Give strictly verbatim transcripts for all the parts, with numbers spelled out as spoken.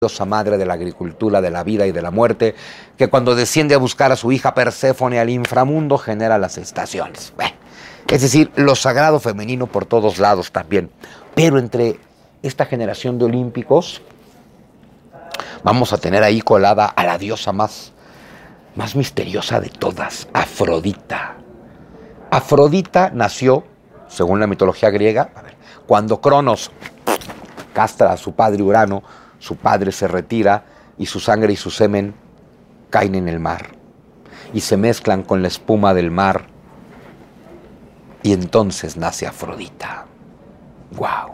diosa madre de la agricultura, de la vida y de la muerte, que cuando desciende a buscar a su hija Perséfone al inframundo genera las estaciones. Bueno, es decir, lo sagrado femenino por todos lados también. Pero entre esta generación de olímpicos vamos a tener ahí colada a la diosa más, más misteriosa de todas, Afrodita. Afrodita nació, según la mitología griega, a ver, cuando Cronos castra a su padre Urano, su padre se retira y su sangre y su semen caen en el mar y se mezclan con la espuma del mar y entonces nace Afrodita. ¡Wow!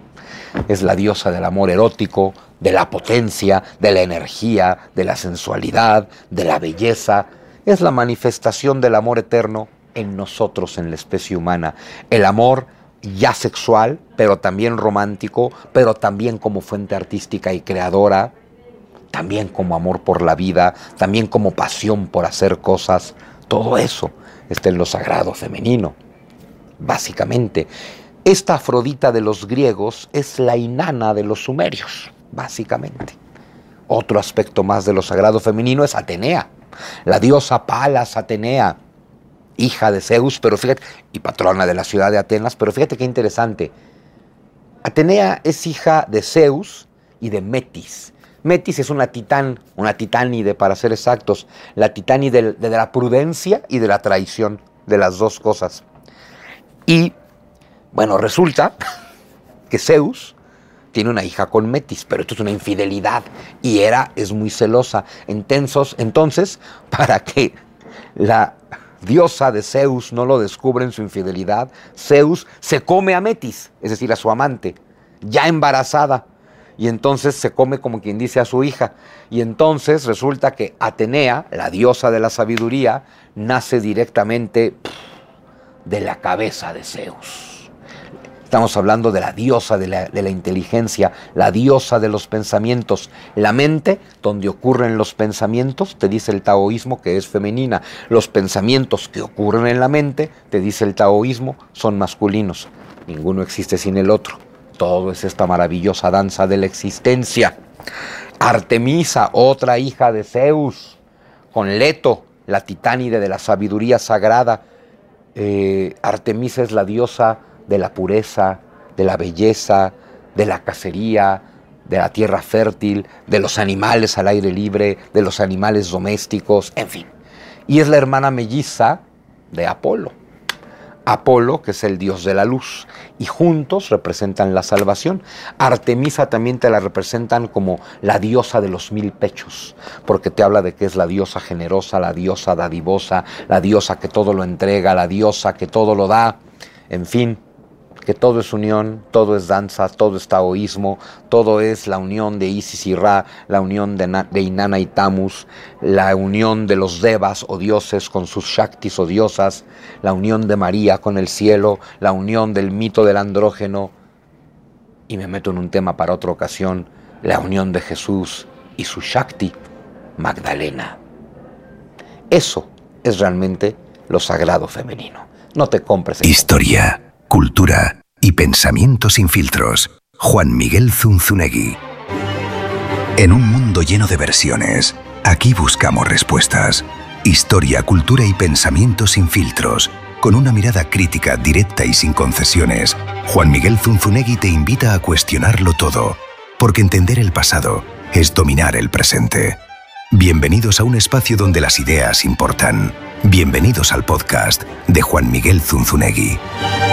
Es la diosa del amor erótico, de la potencia, de la energía, de la sensualidad, de la belleza. Es la manifestación del amor eterno en nosotros, en la especie humana. El amor ya sexual, pero también romántico, pero también como fuente artística y creadora, también como amor por la vida, también como pasión por hacer cosas. Todo eso está en lo sagrado femenino, básicamente. Esta Afrodita de los griegos es la Inanna de los sumerios, básicamente. Otro aspecto más de lo sagrado femenino es Atenea, la diosa Palas Atenea, hija de Zeus, pero fíjate, y patrona de la ciudad de Atenas, pero fíjate qué interesante. Atenea es hija de Zeus y de Metis. Metis es una titán, una titánide para ser exactos, la titánide de, de la prudencia y de la traición, de las dos cosas. Y, bueno, resulta que Zeus tiene una hija con Metis, pero esto es una infidelidad, y Hera es muy celosa. Entonces, entonces para que la diosa de Zeus no lo descubre en su infidelidad, Zeus se come a Metis, es decir, a su amante, ya embarazada, y entonces se come como quien dice a su hija, y entonces resulta que Atenea, la diosa de la sabiduría, nace directamente de la cabeza de Zeus. Estamos hablando de la diosa de la, de la inteligencia, la diosa de los pensamientos. La mente, donde ocurren los pensamientos, te dice el taoísmo que es femenina. Los pensamientos que ocurren en la mente, te dice el taoísmo, son masculinos. Ninguno existe sin el otro. Todo es esta maravillosa danza de la existencia. Artemisa, otra hija de Zeus, con Leto, la titánide de la sabiduría sagrada. Eh, Artemisa es la diosa de la pureza, de la belleza, de la cacería, de la tierra fértil, de los animales al aire libre, de los animales domésticos, en fin. Y es la hermana melliza de Apolo. Apolo, que es el dios de la luz, y juntos representan la salvación. Artemisa también te la representan como la diosa de los mil pechos, porque te habla de que es la diosa generosa, la diosa dadivosa, la diosa que todo lo entrega, la diosa que todo lo da, en fin, que todo es unión, todo es danza, todo es taoísmo, todo es la unión de Isis y Ra, la unión de, Na- de Inanna y Tamus, la unión de los devas o dioses con sus shaktis o diosas, la unión de María con el cielo, la unión del mito del andrógeno, y me meto en un tema para otra ocasión, la unión de Jesús y su shakti, Magdalena. Eso es realmente lo sagrado femenino. No te compres el... Historia, cultura y pensamiento sin filtros. Juan Miguel Zunzunegui. En un mundo lleno de versiones, aquí buscamos respuestas. Historia, cultura y pensamiento sin filtros. Con una mirada crítica, directa y sin concesiones, Juan Miguel Zunzunegui te invita a cuestionarlo todo, porque entender el pasado es dominar el presente. Bienvenidos a un espacio donde las ideas importan. Bienvenidos al podcast de Juan Miguel Zunzunegui.